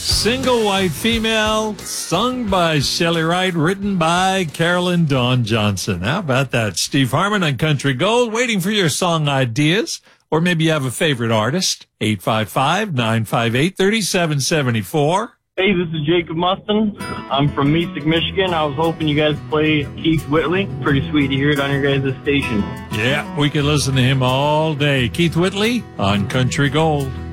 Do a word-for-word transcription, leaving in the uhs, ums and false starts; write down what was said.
Single White Female, sung by Shelley Wright, written by Carolyn Dawn Johnson. How about that? Steve Harmon on Country Gold, waiting for your song ideas. Or maybe you have a favorite artist. eight five five, nine five eight, three seven seven four. Hey, this is Jacob Mustin. I'm from Mystic, Michigan. I was hoping you guys play Keith Whitley. Pretty sweet to hear it on your guys' station. Yeah, we could listen to him all day. Keith Whitley on Country Gold.